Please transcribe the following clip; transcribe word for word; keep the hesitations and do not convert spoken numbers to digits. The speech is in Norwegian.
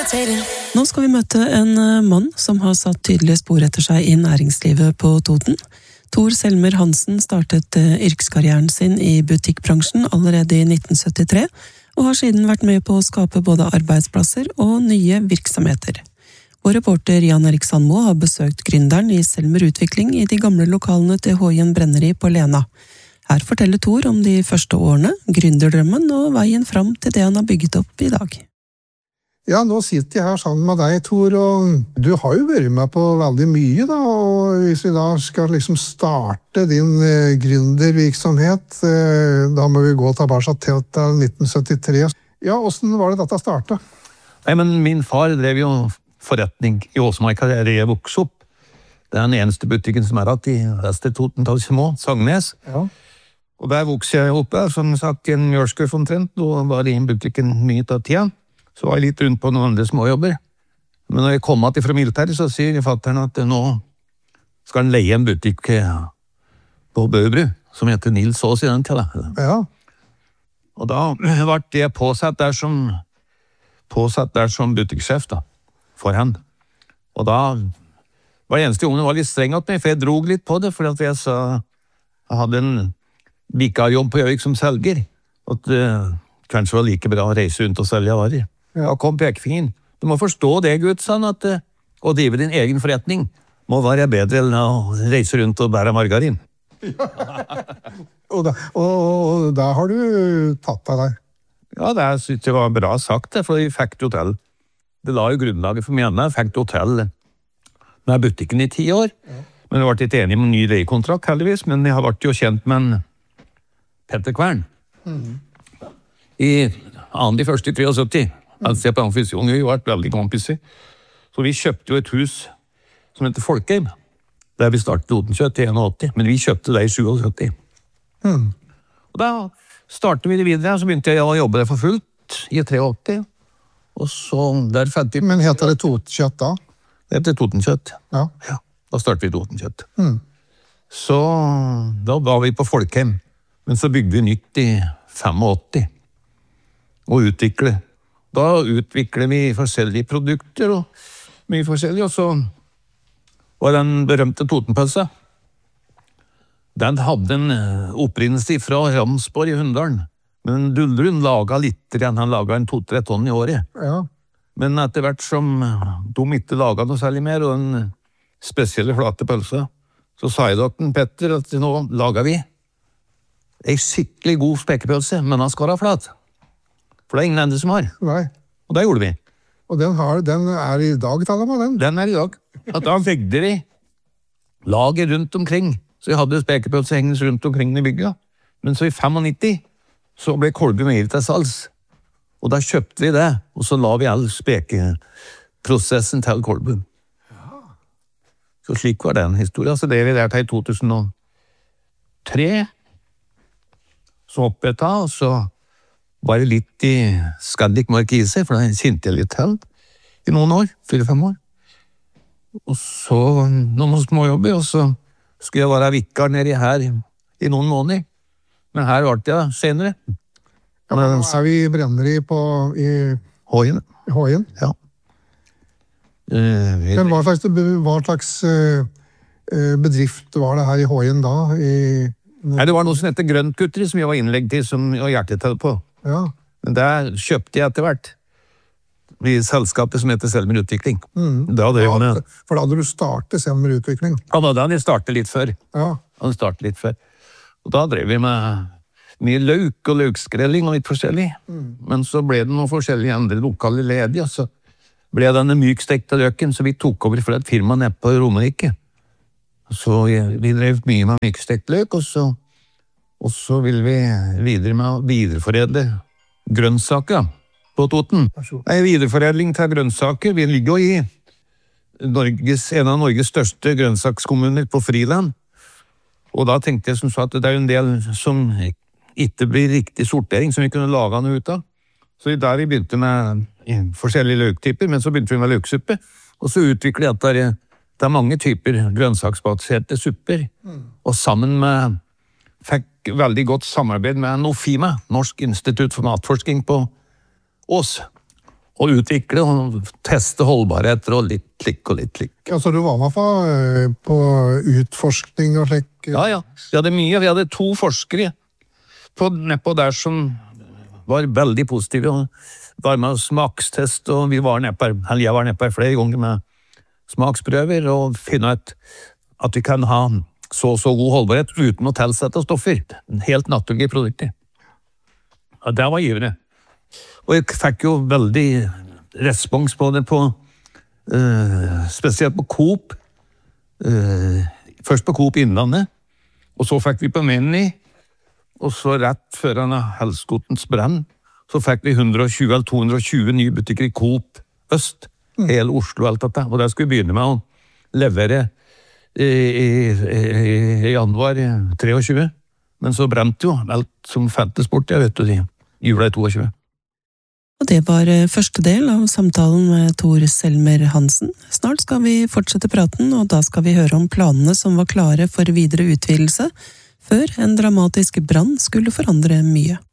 Nå skal vi møte en mann som har satt tydelige spor etter seg i næringslivet på Toten. Tor Selmer Hansen startet yrkeskarrieren sin i butikkbransjen allerede i nitten syttitre, og har siden vært med på å skape både arbeidsplasser og nye virksomheter. Vår reporter Jan Erik Sandmo har besøkt gründeren i Selmer Utvikling i de gamle lokalene til Hoien Brenneri på Lena. Her forteller Tor om de første årene, gründerdrømmen og veien fram til det han har bygget opp i dag. Ja, nå sitter jeg her sammen med deg, Tor, og du har jo vært med på veldig mye, da, og hvis vi da skal liksom starte din eh, gründervirksomhet, eh, da må vi gå tilbake til, til nitten syttitre. Ja, hvordan var det dette startet? Nei, men min far drev jo forretning i Åsmarka, der jeg vokste opp. Det er den eneste butikken som er hatt i Vester Toten, Talsimo, Sagnes. Ja. Og der vokste jeg opp der, som sagt, i en mjølskuff omtrent, og var i butikken mye av tida. Så var jeg litt rundt på noen andre småjobber. Men når jeg kom til fra militæret, så sier fatteren at nå skal han leie en butikk på Bøbru, som heter Nils Aas i den tida. Ja. Og da ble jeg påsatt der som, påsatt der som butikksjef da, for han. Og da var det eneste gangen var litt streng at meg, for jeg drog litt på det, fordi jeg sa, jeg hadde en vikarjobb på Gjøvik som selger, at det kanskje var like bra å reise rundt og selge varer. Ja, kom pekefingeren. Du må forstå det, Gud, sa han, at uh, å drive din egen forretning må være bedre enn å reise rundt og bære margarin. Ja. og, da, og, og da har du tatt deg der. Ja, det synes jeg var bra sagt, det, for jeg fikk det til. Det la jo grunnlaget for meg, jeg fikk det til med butikken i ti år. Ja. Men jeg ble ikke enig med en ny leiekontrakt, heldigvis, men jeg har vært jo kjent med en Petter Kvern. Mhm. I annen de første i syttitre. Han ser på en fysjon, vi har vært veldig kompiser. Så vi kjøpte jo et hus som heter Folkheim, der vi startet Totenkjøtt i åttien, men vi kjøpte det i syttisju. Mm. Og da startet vi det videre, så begynte jeg å jobbe der for fullt i åttitre. Og så der ferdig. Men heter det Totenkjøtt da? Det heter Totenkjøtt. Ja. Ja, da startet vi Totenkjøtt. Mm. Så da var vi på Folkheim, men så bygde vi nytt i åttifem. Og utvikle. Da utvikler vi forskjellige produkter og mye forskjellig, og så var den berømte Totenpølsa. Den hadde en opprinnelse fra Ramsborg i Hunndalen, men Dullrun laget litt igjen, han laget en to-tre tonn i året. Ja. Men etter hvert som de ikke laget noe særlig mer, og den spesielle flate pølsa, så sa jeg til Petter at nå lager vi en skikkelig god spekepølse, men den skal være flat. For det er ingen andre som har. Nei. Og det gjorde vi. Og den, har, den er i dag, taler man den? Den er i dag. At da vegde vi lager rundt omkring. Så vi hadde spekepølse hengende rundt omkring i bygget. Men så i nittifem så ble Kolbu Meieri til salgs. Og da kjøpte vi det, og så la vi all spekeprosessen til Kolbu. Ja. Så slik var den historien. Så det vi der til i to tusen og tre. Så oppe et av, og så var det litt i Scandic Markise, for da kjente jeg litt til i noen år, fire-fem år. Og så noen småjobber, og så skulle jeg være vikar nede her i, i noen måneder. Men her var det jeg senere. Ja, men er vi i Brenneri på i Hoien. Hoien? Ja. Uh, men hva slags, hva slags uh, bedrift var det her i Hoien da? I, Nei, det var noe som heter Grøntkutteri, som jeg var innlegg til, som jeg var hjertetell på. Ja. Men der kjøpte jeg etter hvert i selskapet som heter Selmer Utvikling. Mm. Da det, ja, for da hadde du startet Selmer Utvikling? Ja, da hadde jeg startet litt før. Ja. Han startet litt før. Og da drev vi med mye løk og løkskrelling og litt forskjellig. Mm. Men så ble det noen forskjellige andre lokale ledige, og så ble denne mykstekte løken, så vi tok over for et firma nede på Romerike. Så vi drev mye med mykstekt løk, og så Og så vil vi videre med å videreforedle grønnsaker på Toten. Nei, videreforedling til grønnsaker. Vi ligger jo i Norges, en av Norges største grønnsakskommuner på Friland. Og da tenkte jeg som så at det er en del som ikke blir riktig sortering, som vi kunne lage noe ut av. Så der vi begynte med forskjellige løktyper, men så begynte vi med løksuppe. Og så utviklet jeg at det er, det er mange typer grønnsaksbaserte supper. Mm. Og sammen med fikk veldig godt samarbeid med NOFIMA, Norsk institutt for matforsking på Ås. å utvikle og teste holdbarheter og litt slik og litt slik. Altså, du var med på, på utforskning og slik? Ja, ja. Vi hadde mye. Vi hadde to forskere på, nedpå der som var veldig positive og var med smakstest, og vi var nedpå, eller jeg var nedpå flere ganger med smaksprøver og finne ut at vi kan ha så så god holdbarhet uten å tilsette stoffer. Helt naturlige produkter. Ja, det var givende. Og jeg fikk jo veldig respons på det på, uh, spesielt på Coop. Uh, først på Coop Innlandet, og så fikk vi på Meny, og så rett før han Helskotens brann, så fikk vi hundre og tjue eller to hundre og tjue nye butikker i Coop Øst, mm. hele Oslo og alt dette. Og der skulle vi begynne med å levere i, i, i, i januar treogtjue. Men så brente jo alt som fantes bort, jeg vet du, i jula i toogtjue. Og det var første del av samtalen med Tor Selmer Hansen. Snart skal vi fortsette praten, og da skal vi høre om planene som var klare for videre utvidelse, før en dramatisk brann skulle forandre mye.